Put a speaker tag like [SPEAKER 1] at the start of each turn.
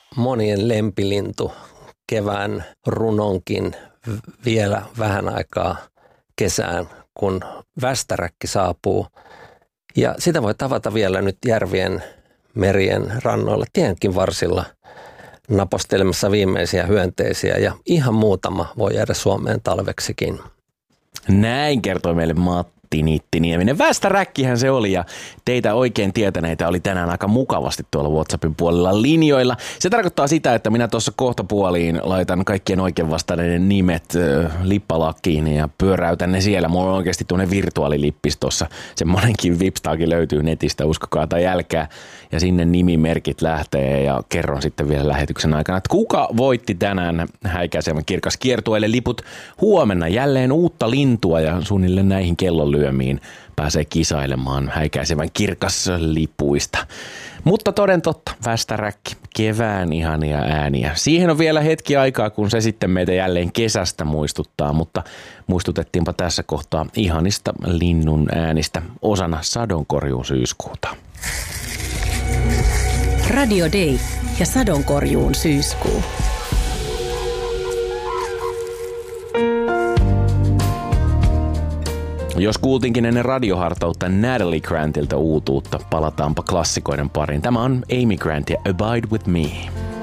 [SPEAKER 1] monien lempilintu kevään runonkin vielä vähän aikaa kesään, kun västäräkki saapuu. Ja sitä voi tavata vielä nyt järvien, merien rannoilla, tienkin varsilla napostelemassa viimeisiä hyönteisiä ja ihan muutama voi jäädä Suomeen talveksikin.
[SPEAKER 2] Näin kertoi meille Matti Nittinieminen. Västäräkkihän se oli ja teitä oikein tietäneitä oli tänään aika mukavasti tuolla WhatsAppin puolella linjoilla. Se tarkoittaa sitä, että minä tuossa kohtapuoliin laitan kaikkien oikein vastanneiden nimet lippalakkiin ja pyöräytän ne siellä. Mulla on oikeasti tuonne virtuaalilippis tuossa. Semmoinenkin Vipstaakin löytyy netistä, uskokaa tai jälkää. Ja sinne nimimerkit lähtee ja kerron sitten vielä lähetyksen aikana, että kuka voitti tänään Häikäisevän kirkas kiertueelle liput. Huomenna jälleen uutta lintua ja suunnilleen näihin kellonlyömiin pääsee kisailemaan Häikäisevän kirkas lipuista. Mutta toden totta, västäräkki, kevään ihania ääniä. Siihen on vielä hetki aikaa, kun se sitten meitä jälleen kesästä muistuttaa, mutta muistutettiinpa tässä kohtaa ihanista linnun äänistä osana sadonkorjuun syyskuuta.
[SPEAKER 3] Radio Day ja sadonkorjuun syyskuu.
[SPEAKER 2] Jos kuultiinkin ennen radiohartautta Natalie Grantilta uutuutta, palataanpa klassikoiden pariin. Tämä on Amy Grant ja Abide With Me.